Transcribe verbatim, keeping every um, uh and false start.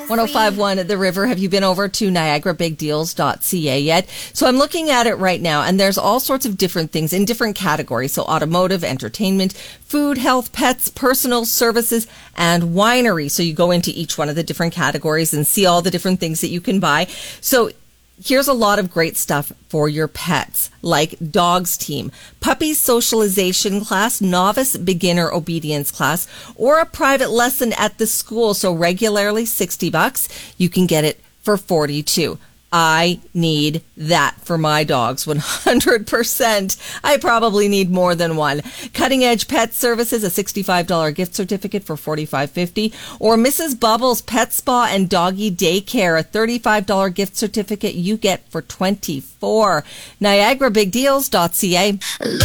one oh five point one at The River. Have you been over to niagara big deals dot c a yet? So I'm looking at it right now, and there's all sorts of different things in different categories. So automotive, entertainment, food, health, pets, personal services, and winery. So you go into each one of the different categories and see all the different things that you can buy. So here's a lot of great stuff for your pets, like Dogs Team, puppy socialization class, novice beginner obedience class, or a private lesson at the school. So regularly sixty bucks, you can get it for forty-two. I need that for my dogs, one hundred percent. I probably need more than one. Cutting Edge Pet Services, a sixty-five dollars gift certificate for forty-five fifty, or Missus Bubbles Pet Spa and Doggy Daycare, a thirty-five dollars gift certificate you get for twenty-four. niagara big deals dot c a.